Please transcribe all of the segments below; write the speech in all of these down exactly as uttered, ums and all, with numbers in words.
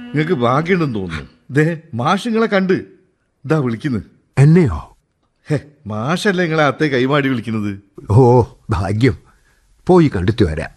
നിങ്ങൾക്ക് ഭാഗ്യമുണ്ടെന്ന് തോന്നുന്നു. ദേ മാഷിങ്ങളെ കണ്ട് ഇതാ വിളിക്കുന്നു. എന്നെയോ? ഹേ, മാഷല്ലേ നിങ്ങളെ അത്തേ കൈമാടി വിളിക്കുന്നത്. ഓ ഭാഗ്യം. പോയി കണ്ടിട്ട് വരാം.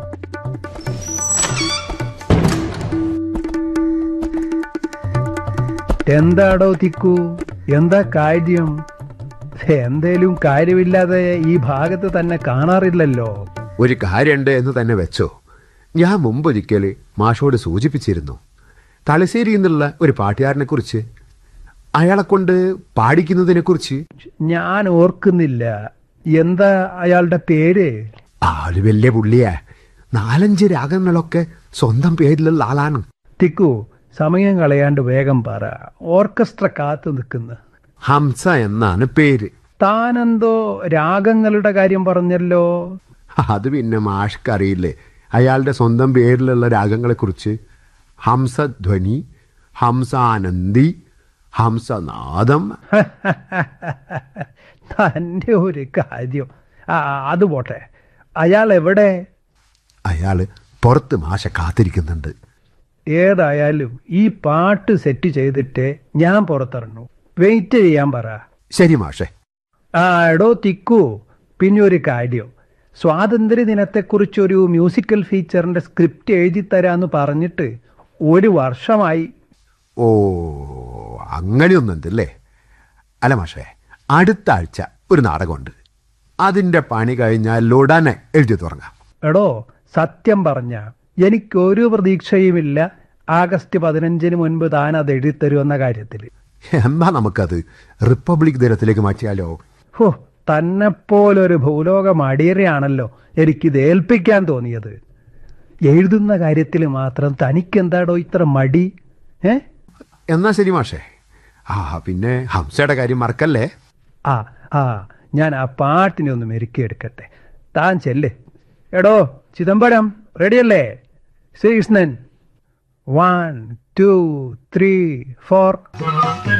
എന്താടോ തിക്കു, എന്താ കാര്യം? എന്തേലും കാര്യമില്ലാതെ ഈ ഭാഗത്ത് തന്നെ കാണാറില്ലല്ലോ. ഒരു കാര്യമുണ്ട് എന്ന് തന്നെ വെച്ചോ. ഞാൻ മുമ്പൊരിക്കൽ മാഷോട് സൂചിപ്പിച്ചിരുന്നു തലശ്ശേരിയിൽ നിന്നുള്ള ഒരു പാട്ടുകാരനെ കുറിച്ച്, അയാളെ കൊണ്ട് പാടിക്കുന്നതിനെ കുറിച്ച്. ഞാൻ ഓർക്കുന്നില്ല. എന്താ അയാളുടെ പേര്? ആള് വലിയ പുള്ളിയാ. നാലഞ്ച് രാഗങ്ങളൊക്കെ സ്വന്തം പേരിലുള്ള ആളാണ്. തിക്കു, സമയം കളയാണ്ട് വേഗം പറ. ഓർക്കസ്ട്ര കാത്തു നിൽക്കുന്നു. ഹംസ എന്നാണ് പേര്. താനെന്തോ രാഗങ്ങളുടെ കാര്യം പറഞ്ഞല്ലോ. അത് പിന്നെ മാഷ്ക്കറിയില്ലേ അയാളുടെ സ്വന്തം പേരിലുള്ള രാഗങ്ങളെ കുറിച്ച്? ഹംസധ്വനി, ഹംസാനന്ദി, ഹംസനാദം. തൻ്റെ ഒരു കാര്യം. ആ അത് പോട്ടെ. അയാൾ എവിടെ? അയാള് പുറത്ത് മാഷ കാത്തിരിക്കുന്നുണ്ട്. ഏതായാലും ഈ പാട്ട് സെറ്റ് ചെയ്തിട്ട് ഞാൻ പുറത്തിറങ്ങും. വെയിറ്റ് ചെയ്യാൻ പറ. ശരി മാഷെ. ആ എടോ തിക്കു, പിന്നെ ഒരു കാര്യം. സ്വാതന്ത്ര്യ ദിനത്തെക്കുറിച്ചൊരു മ്യൂസിക്കൽ ഫീച്ചറിന്റെ സ്ക്രിപ്റ്റ് എഴുതി തരാന്ന് പറഞ്ഞിട്ട് ഒരു വർഷമായി. ഓ അങ്ങനെയൊന്നുണ്ടല്ലേ? അല്ല മാഷേ, അടുത്ത ആഴ്ച ഒരു നാടകമുണ്ട്. അതിൻ്റെ പണി കഴിഞ്ഞാൽ ഉടനെ എഴുതി തുടങ്ങാം. എടോ സത്യം പറഞ്ഞ എനിക്കൊരു പ്രതീക്ഷയുമില്ല ആഗസ്റ്റ് പതിനഞ്ചിന് മുൻപ് താൻ അത് എഴുതിത്തരുമെന്ന കാര്യത്തിൽ. എന്നാ നമുക്കത് റിപ്പബ്ലിക് ദിനത്തിലേക്ക് മാറ്റിയാലോ? ഹോ, തന്നെപ്പോലൊരു ഭൂലോക മടിയരെയാണല്ലോ എനിക്കിത് ഏൽപ്പിക്കാൻ തോന്നിയത്. എഴുതുന്ന കാര്യത്തിൽ മാത്രം തനിക്കെന്താടോ ഇത്ര മടി? ഏ എന്നാ ശരി മാഷേ. ആ പിന്നെ ഹംസയുടെ കാര്യം മറക്കല്ലേ. ആ ആ ഞാൻ ആ പാട്ടിനെ ഒന്ന് മെരുക്കിയെടുക്കട്ടെ. താൻ ചെല്ല്. എടോ ചിദംബരം, റെഡിയല്ലേ? Sreekrishnan, one two three four.